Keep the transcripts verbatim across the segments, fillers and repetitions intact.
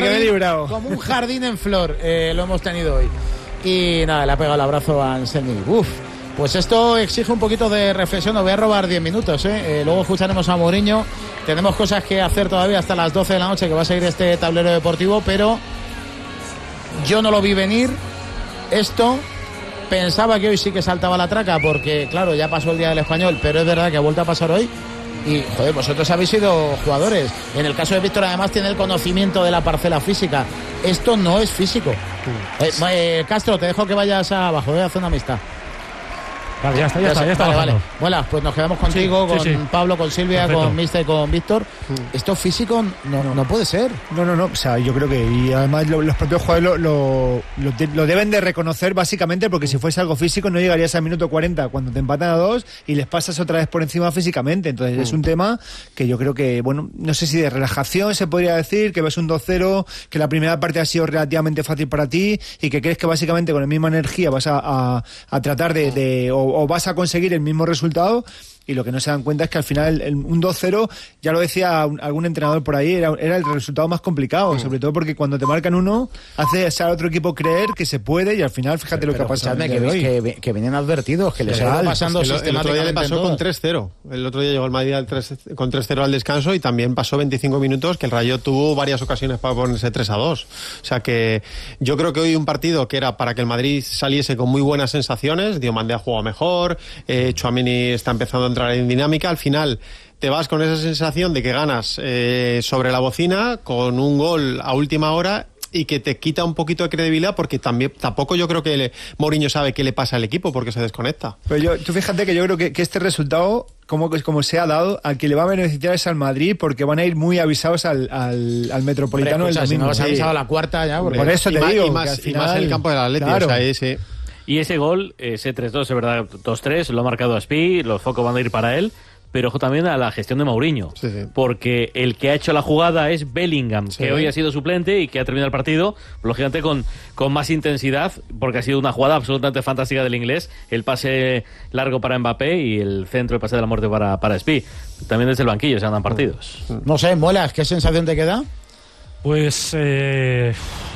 quedé librado. Como un jardín en flor, eh, lo hemos tenido hoy. Y nada, le ha pegado el abrazo a Anselmi. Uf, pues esto exige un poquito de reflexión. Nos voy a robar diez minutos, ¿eh? Eh, luego escucharemos a Mourinho. Tenemos cosas que hacer todavía hasta las doce de la noche, que va a seguir este tablero deportivo, pero yo no lo vi venir. Esto, pensaba que hoy sí que saltaba la traca, porque claro, ya pasó el día del Español, pero es verdad que ha vuelto a pasar hoy. Y, joder, vosotros habéis sido jugadores. En el caso de Víctor, además, tiene el conocimiento de la parcela física. Esto no es físico. Eh, eh, Castro, te dejo que vayas abajo, voy a hacer una amistad. Vale, ya está, ya, ya está, ya está. Vale, vale. Bueno, pues nos quedamos contigo, sí, con sí, sí. Pablo, con Silvia, perfecto, con Mister y con Víctor. Mm. Esto físico no, no, no puede ser. No, no, no. O sea, yo creo que, y además lo, los propios jugadores lo, lo, lo, de, lo deben de reconocer básicamente, porque si fuese algo físico no llegarías al minuto cuarenta cuando te empatan a dos y les pasas otra vez por encima físicamente. Entonces mm. es un tema que yo creo que, bueno, no sé si de relajación se podría decir, que ves un dos cero, que la primera parte ha sido relativamente fácil para ti y que crees que básicamente con la misma energía vas a, a, a tratar de, de o, o vas a conseguir el mismo resultado, y lo que no se dan cuenta es que al final el, el, un dos cero, ya lo decía un, algún entrenador por ahí, era, era el resultado más complicado, mm. sobre todo porque cuando te marcan uno hace al otro equipo creer que se puede, y al final fíjate pero, lo que ha pasado. Que, que, que venían advertidos, que les ha pasando es que el, el otro día le pasó con tres cero, el otro día llegó el Madrid al tres, con tres cero al descanso, y también pasó veinticinco minutos que el Rayo tuvo varias ocasiones para ponerse tres a dos. O sea que yo creo que hoy un partido que era para que el Madrid saliese con muy buenas sensaciones, Diomandé ha jugado mejor, eh, Tchouaméni está empezando a entrar en dinámica, al final te vas con esa sensación de que ganas eh, sobre la bocina con un gol a última hora y que te quita un poquito de credibilidad, porque también tampoco yo creo que le, Mourinho sabe qué le pasa al equipo porque se desconecta. Pero yo, tú fíjate que yo creo que, que este resultado, como, como se ha dado, al que le va a beneficiar es al Madrid, porque van a ir muy avisados al, al, al Metropolitano. Hombre, el si no vas avisado a la cuarta ya, porque... por eso te y digo, más, y más, final, y más el campo del Atleti, claro. O sea, ese... Y ese gol, ese tres dos, es verdad, dos tres, lo ha marcado Aspi, los focos van a ir para él, pero ojo también a la gestión de Mourinho, sí, sí. porque el que ha hecho la jugada es Bellingham, sí. que hoy ha sido suplente y que ha terminado el partido, lógicamente con, con más intensidad, porque ha sido una jugada absolutamente fantástica del inglés, el pase largo para Mbappé y el centro, el pase de la muerte para, para Aspi. También desde el banquillo se andan partidos. No sé, Muelas, ¿qué sensación te queda? Pues eh,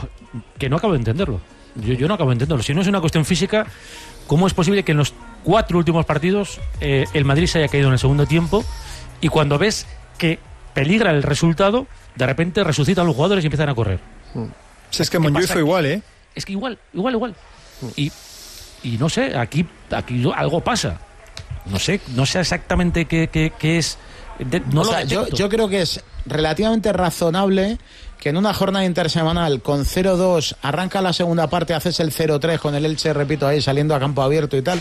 que no acabo de entenderlo. Yo, yo no acabo de entenderlo. Si no es una cuestión física, ¿cómo es posible que en los cuatro últimos partidos eh, el Madrid se haya caído en el segundo tiempo, y cuando ves que peligra el resultado, de repente resucitan los jugadores y empiezan a correr? Mm. Si es que Montjuic fue igual, ¿eh? Es que igual, igual, igual. Mm. Y, y no sé, aquí, aquí algo pasa. No sé, no sé exactamente qué, qué, qué es. De, no o lo sea, yo, yo creo que es relativamente razonable que en una jornada intersemanal con cero dos arranca la segunda parte, haces el cero tres con el Elche, repito, ahí saliendo a campo abierto y tal.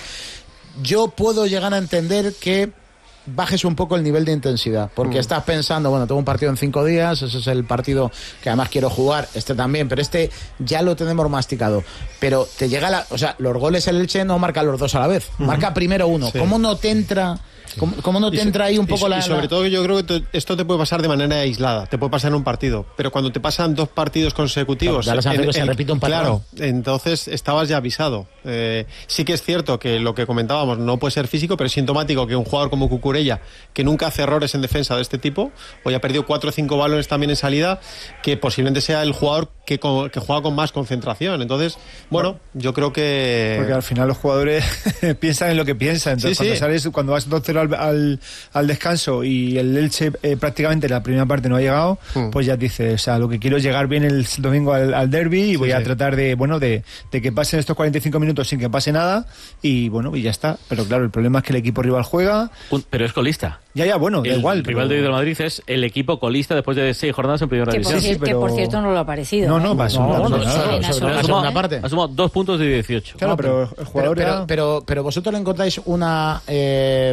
Yo puedo llegar a entender que bajes un poco el nivel de intensidad, porque mm. estás pensando, bueno, tengo un partido en cinco días, ese es el partido que además quiero jugar, este también, pero este ya lo tenemos masticado. Pero te llega la... O sea, los goles el Elche no marca los dos a la vez, mm. marca primero uno. Sí. ¿Cómo no te entra... ¿Cómo, ¿Cómo no te entra ahí un poco y, la...? Y sobre la... todo yo creo que te, esto te puede pasar de manera aislada, te puede pasar en un partido, pero cuando te pasan dos partidos consecutivos... Claro, ya en, que se repite un Claro, entonces estabas ya avisado. Eh, sí que es cierto que lo que comentábamos no puede ser físico, pero es sintomático que un jugador como Cucurella, que nunca hace errores en defensa de este tipo, hoy ha perdido cuatro o cinco balones también en salida, que posiblemente sea el jugador que, que juega con más concentración. Entonces, bueno, yo creo que... Porque al final los jugadores piensan en lo que piensan. Entonces, sí, cuando, sí. Sales, cuando vas dos cero al, al, al descanso y el Elche eh, prácticamente la primera parte no ha llegado, mm. pues ya dices, o sea, lo que quiero es llegar bien el domingo al, al derbi y sí, voy sí. a tratar de, bueno, de, de que pasen estos cuarenta y cinco minutos sin que pase nada y, bueno, y ya está. Pero claro, el problema es que el equipo rival juega... Un, pero es colista. Ya, ya, bueno, da el igual. El rival pero... de Madrid es el equipo colista después de seis jornadas en primera que división. Por cierto, sí, pero... Que por cierto no lo ha parecido. No, no, va, no, no, no, no, sobre, sobre, sobre la segunda parte. Ha sumado dos puntos de dieciocho. Claro, no, pero el jugador pero, era... pero, pero, pero vosotros le encontráis una, eh,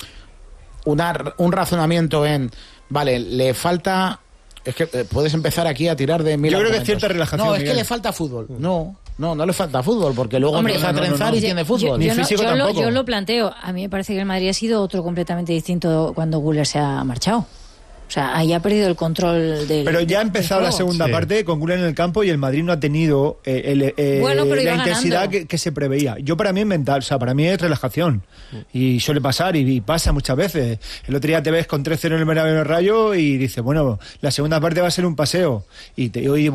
una un razonamiento en, vale, le falta... Es que eh, puedes empezar aquí a tirar de mil Yo creo argumentos. que es cierta relajación. No, es Miguel. que le falta fútbol. No, no, no le falta fútbol, porque luego Hombre, empieza no, a trenzar no, no, no. y tiene fútbol. Yo, Ni yo físico no, yo tampoco. Lo, yo lo planteo. A mí me parece que el Madrid ha sido otro completamente distinto cuando Güler se ha marchado. O sea, ahí ha perdido el control del... Pero ya ha empezado la segunda sí. parte con Güler en el campo y el Madrid no ha tenido eh, el, eh, bueno, pero la intensidad que, que se preveía. Yo para mí es mental, o sea, para mí es relajación. Y suele pasar y, y pasa muchas veces. El otro día te ves con tres cero en el Bernabéu Rayo y dices, bueno, la segunda parte va a ser un paseo. Y te, hoy